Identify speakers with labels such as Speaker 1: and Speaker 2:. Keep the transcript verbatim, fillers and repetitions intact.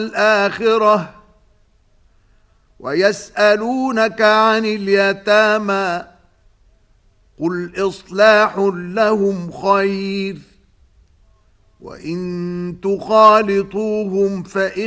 Speaker 1: الآخرة ويسألونك عن اليتامى قل إصلاح لهم خير وإن تخالطوهم فإن